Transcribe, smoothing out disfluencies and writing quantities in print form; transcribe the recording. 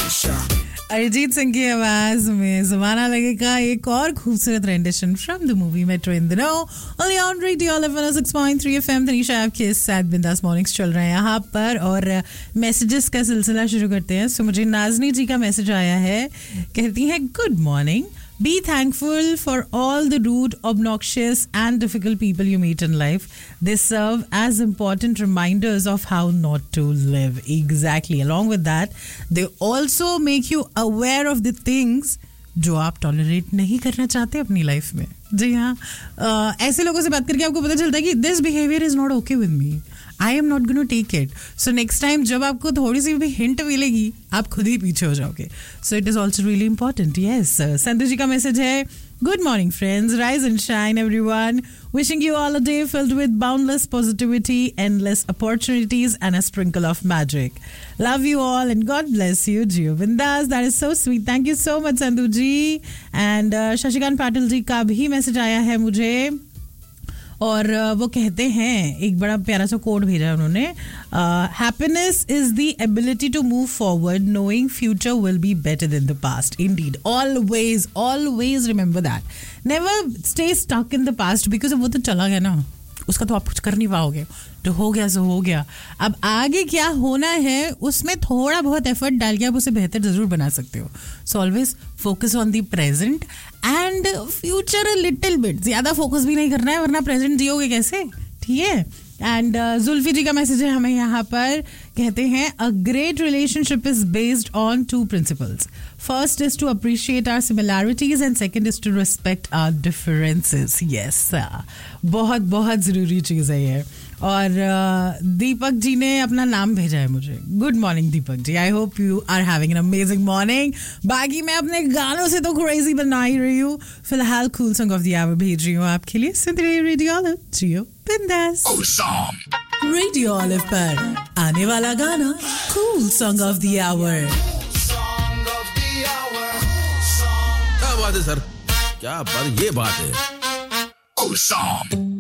अरिजीत सिंह की आवाज में ज़माना लगेगा एक और खूबसूरत rendition from the movie metro in the no only on radio 106.3 FM। Tanisha आपके साथ बिंदास मॉर्निंग्स चल रहे हैं यहाँ पर और मैसेजेस का सिलसिला शुरू करते हैं। सो मुझे नाज़नी जी का मैसेज आया है, कहती हैं good morning, be thankful for all the rude, obnoxious and difficult people you meet in life. They serve as important reminders of how not to live. Exactly. Along with that, they also make you aware of the things जो आप tolerate नहीं करना चाहते अपनी life में। जी हाँ, ऐसे लोगों से बात करके आपको पता चलता है कि this behaviour is not okay with me, I am not gonna take it. So next time जब आपको थोड़ी सी भी हिंट मिलेगी आप खुद ही पीछे हो जाओगे। So it is also really important. Yes, Santosh ji का मैसेज है, good morning friends, rise and shine everyone, wishing you all a day filled with boundless positivity, endless opportunities and a sprinkle of magic. Love you all and God bless you. Jio Bindas, that is so sweet, thank you so much Sandhu ji. And Shashikant Patil ji का भी message आया है मुझे और वो कहते हैं, एक बड़ा प्यारा सा कोड भेजा है उन्होंने, happiness is the ability to move forward knowing future will be better than the past. Indeed, always always remember that, never stay stuck in the past, because वो तो चला गया ना, उसका तो आप कुछ कर नहीं पाओगे, तो हो गया सो हो गया। अब आगे क्या होना है उसमें थोड़ा बहुत एफर्ट डाल के आप उसे बेहतर जरूर बना सकते हो। So always focus on the present and future a little bit, ज्यादा फोकस भी नहीं करना है वरना प्रेजेंट जियोगे कैसे, ठीक है। एंड जुल्फी जी का मैसेज है हमें यहाँ पर, कहते हैं a great relationship is based on to principles, first is to appreciate our similarities and second is to respect our differences. Yes, बहुत बहुत ज़रूरी चीज़ है ये। और दीपक जी ने अपना नाम भेजा है मुझे। Good morning Deepak ji, I hope you are having an amazing morning. बाकी मैं अपने गानों से तो क्रेजी बना ही रही हूँ, फिलहाल cool song of the our भेज रही हूँ आपके लिए। सुनते रहिए रेडियो ऑलिव, जियो बिंदास। रेडियो ऑलिव पर आने वाला गाना cool song of the our. क्या बात है सर, क्या बात, ये बात है।